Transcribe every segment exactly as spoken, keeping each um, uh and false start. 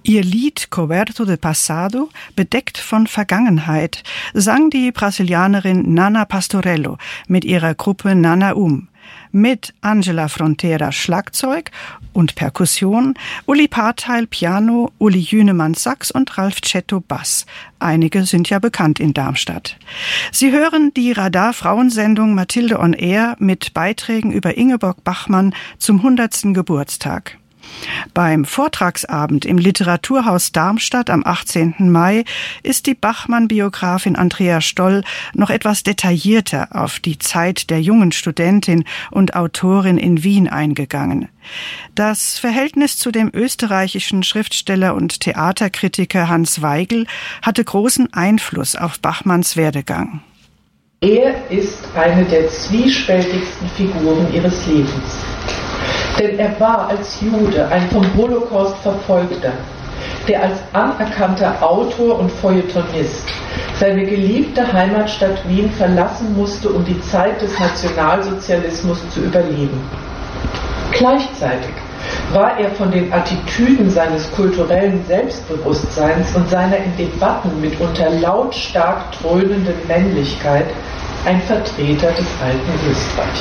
Ihr Lied Coberto de Passado, bedeckt von Vergangenheit, sang die Brasilianerin Nana Pastorello mit ihrer Gruppe Nana Um. Mit Angela Frontera Schlagzeug und Perkussion, Uli Parteil Piano, Uli Jünemann Sax und Ralf Cetto Bass. Einige sind ja bekannt in Darmstadt. Sie hören die Radar-Frauensendung Mathilde on Air mit Beiträgen über Ingeborg Bachmann zum hundertsten Geburtstag. Beim Vortragsabend im Literaturhaus Darmstadt am achtzehnten Mai ist die Bachmann-Biografin Andrea Stoll noch etwas detaillierter auf die Zeit der jungen Studentin und Autorin in Wien eingegangen. Das Verhältnis zu dem österreichischen Schriftsteller und Theaterkritiker Hans Weigel hatte großen Einfluss auf Bachmanns Werdegang. Er ist eine der zwiespältigsten Figuren ihres Lebens. Denn er war als Jude ein vom Holocaust Verfolgter, der als anerkannter Autor und Feuilletonist seine geliebte Heimatstadt Wien verlassen musste, um die Zeit des Nationalsozialismus zu überleben. Gleichzeitig war er von den Attitüden seines kulturellen Selbstbewusstseins und seiner in Debatten mitunter lautstark dröhnenden Männlichkeit ein Vertreter des alten Österreich.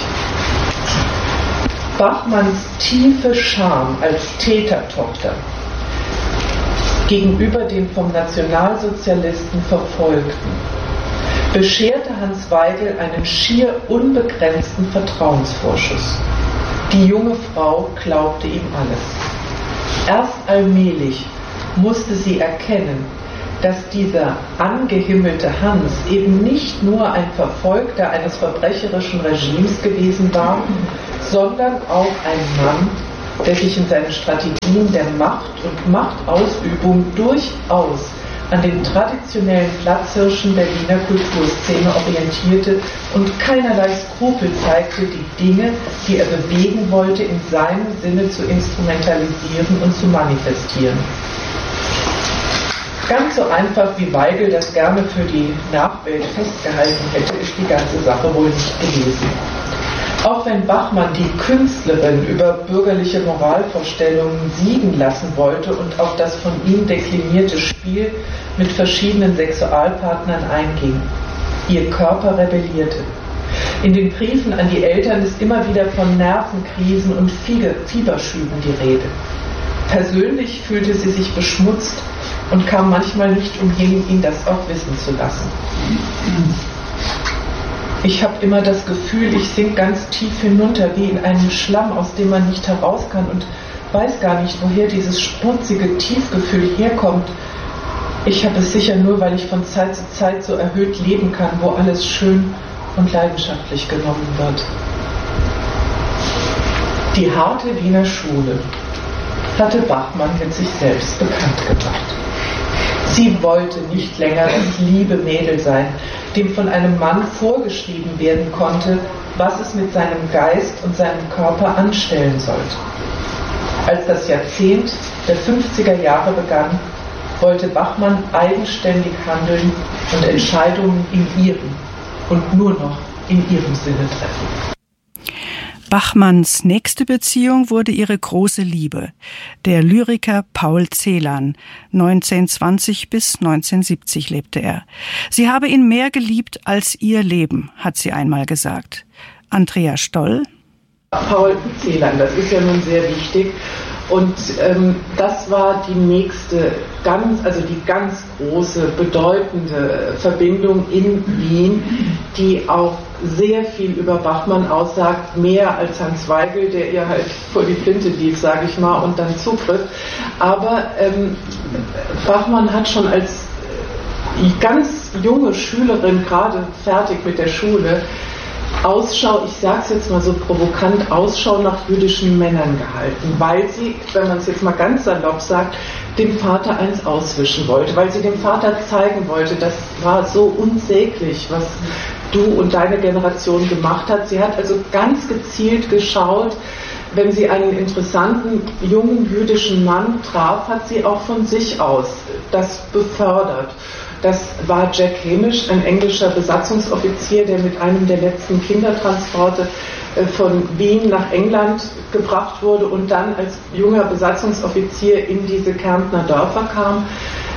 Bachmanns tiefe Scham als Tätertochter gegenüber den vom Nationalsozialisten Verfolgten bescherte Hans Weigel einen schier unbegrenzten Vertrauensvorschuss. Die junge Frau glaubte ihm alles. Erst allmählich musste sie erkennen, dass dieser angehimmelte Hans eben nicht nur ein Verfolgter eines verbrecherischen Regimes gewesen war, sondern auch ein Mann, der sich in seinen Strategien der Macht und Machtausübung durchaus an den traditionellen Platzhirschen der Wiener Kulturszene orientierte und keinerlei Skrupel zeigte, die Dinge, die er bewegen wollte, in seinem Sinne zu instrumentalisieren und zu manifestieren. Ganz so einfach, wie Weigel das gerne für die Nachwelt festgehalten hätte, ist die ganze Sache wohl nicht gewesen. Auch wenn Bachmann die Künstlerin über bürgerliche Moralvorstellungen siegen lassen wollte und auf das von ihm deklinierte Spiel mit verschiedenen Sexualpartnern einging, ihr Körper rebellierte. In den Briefen an die Eltern ist immer wieder von Nervenkrisen und Fieberschüben die Rede. Persönlich fühlte sie sich beschmutzt und kam manchmal nicht umhin, ihn das auch wissen zu lassen. Ich habe immer das Gefühl, ich sink ganz tief hinunter, wie in einen Schlamm, aus dem man nicht heraus kann und weiß gar nicht, woher dieses schmutzige Tiefgefühl herkommt. Ich habe es sicher nur, weil ich von Zeit zu Zeit so erhöht leben kann, wo alles schön und leidenschaftlich genommen wird. Die harte Wiener Schule hatte Bachmann mit sich selbst bekannt gemacht. Sie wollte nicht länger das liebe Mädel sein, dem von einem Mann vorgeschrieben werden konnte, was es mit seinem Geist und seinem Körper anstellen sollte. Als das Jahrzehnt der fünfziger Jahre begann, wollte Bachmann eigenständig handeln und Entscheidungen in ihrem und nur noch in ihrem Sinne treffen. Bachmanns nächste Beziehung wurde ihre große Liebe, der Lyriker Paul Celan. neunzehnhundertzwanzig bis neunzehnhundertsiebzig lebte er. Sie habe ihn mehr geliebt als ihr Leben, hat sie einmal gesagt. Andrea Stoll. Paul Celan, das ist ja nun sehr wichtig. Und ähm, das war die nächste, ganz, also die ganz große, bedeutende Verbindung in Wien, die auch sehr viel über Bachmann aussagt, mehr als Hans Weigel, der ihr halt vor die Flinte lief, sage ich mal, und dann zugriff. Aber ähm, Bachmann hat schon als ganz junge Schülerin, gerade fertig mit der Schule, Ausschau, ich sage es jetzt mal so provokant, Ausschau nach jüdischen Männern gehalten, weil sie, wenn man es jetzt mal ganz salopp sagt, dem Vater eins auswischen wollte, weil sie dem Vater zeigen wollte, das war so unsäglich, was du und deine Generation gemacht hat. Sie hat also ganz gezielt geschaut, wenn sie einen interessanten jungen jüdischen Mann traf, hat sie auch von sich aus das befördert. Das war Jack Hamish, ein englischer Besatzungsoffizier, der mit einem der letzten Kindertransporte von Wien nach England gebracht wurde und dann als junger Besatzungsoffizier in diese Kärntner Dörfer kam.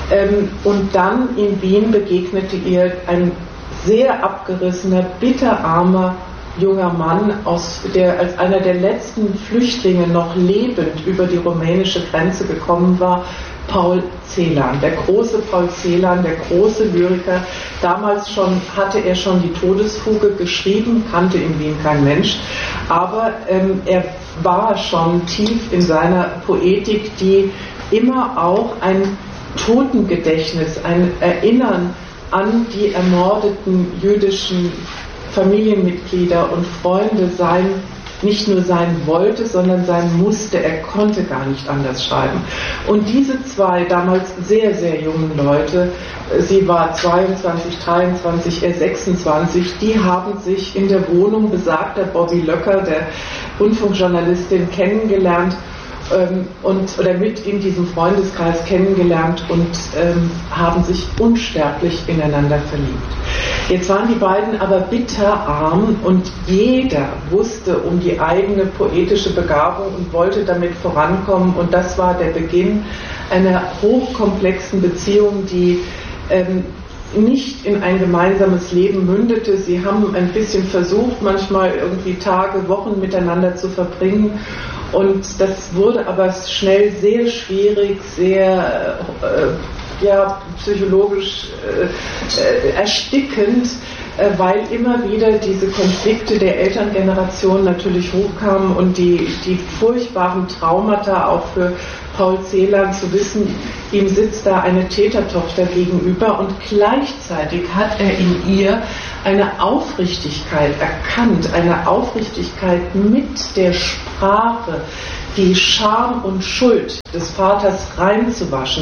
Und dann in Wien begegnete ihr ein sehr abgerissener, bitterarmer junger Mann, aus der als einer der letzten Flüchtlinge noch lebend über die rumänische Grenze gekommen war, Paul Celan, der große Paul Celan, der große Lyriker. Damals schon hatte er schon die Todesfuge geschrieben, kannte in Wien kein Mensch, aber ähm, er war schon tief in seiner Poetik, die immer auch ein Totengedächtnis, ein Erinnern an die ermordeten jüdischen Familienmitglieder und Freunde sein, nicht nur sein wollte, sondern sein musste. Er konnte gar nicht anders schreiben. Und diese zwei damals sehr, sehr jungen Leute, sie war zweiundzwanzig, dreiundzwanzig, er sechsundzwanzig, die haben sich in der Wohnung besagter Bobby Löcker, der Rundfunkjournalistin, kennengelernt ähm, und, oder mit in diesem Freundeskreis kennengelernt und ähm, haben sich unsterblich ineinander verliebt. Jetzt waren die beiden aber bitterarm und jeder wusste um die eigene poetische Begabung und wollte damit vorankommen, und das war der Beginn einer hochkomplexen Beziehung, die ähm, nicht in ein gemeinsames Leben mündete. Sie haben ein bisschen versucht, manchmal irgendwie Tage, Wochen miteinander zu verbringen, und das wurde aber schnell sehr schwierig, sehr äh, ja, psychologisch äh, äh, erstickend, äh, weil immer wieder diese Konflikte der Elterngeneration natürlich hochkamen und die, die furchtbaren Traumata auch für Paul Celan, zu wissen, ihm sitzt da eine Tätertochter gegenüber, und gleichzeitig hat er in ihr eine Aufrichtigkeit erkannt, eine Aufrichtigkeit mit der Sprache, die Scham und Schuld des Vaters reinzuwaschen.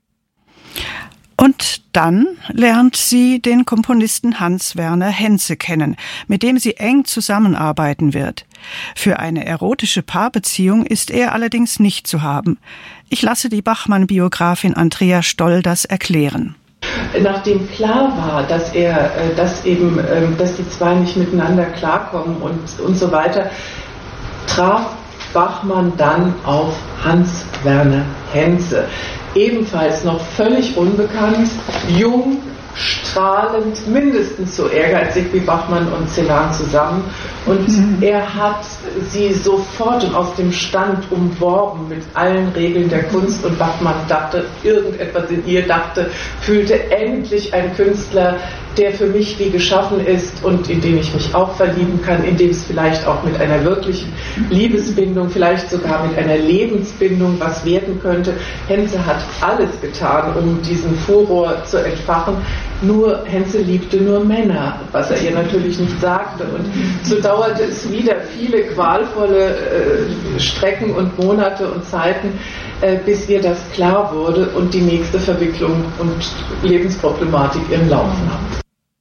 Und dann lernt sie den Komponisten Hans Werner Henze kennen, mit dem sie eng zusammenarbeiten wird. Für eine erotische Paarbeziehung ist er allerdings nicht zu haben. Ich lasse die Bachmann-Biografin Andrea Stoll das erklären. Nachdem klar war, dass er, dass eben, dass die zwei nicht miteinander klarkommen und, und so weiter, traf Bachmann dann auf Hans Werner Henze. Ebenfalls noch völlig unbekannt, jung, strahlend, mindestens so ehrgeizig wie Bachmann und Celan zusammen. Und mhm. er hat sie sofort und aus dem Stand umworben mit allen Regeln der Kunst. Und Bachmann dachte, irgendetwas in ihr dachte, fühlte endlich ein Künstler, der für mich wie geschaffen ist und in den ich mich auch verlieben kann, in dem es vielleicht auch mit einer wirklichen Liebesbindung, vielleicht sogar mit einer Lebensbindung was werden könnte. Henze hat alles getan, um diesen Furor zu entfachen. Nur Henze liebte nur Männer, was er ihr natürlich nicht sagte. Und so dauerte es wieder viele qualvolle äh, Strecken und Monate und Zeiten, äh, bis ihr das klar wurde und die nächste Verwicklung und Lebensproblematik ihren Lauf nahm.